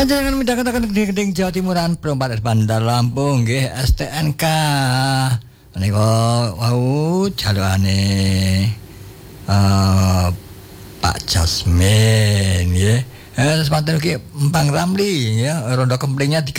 Panjenengan midhangetaken Gedhing Jawa Timuran Perumpat Bandar Lampung nggih STNK. Menika wau jalukane Pak Jasmin nggih. Semanten iki Empang Ramli ya, rondo kemplingnya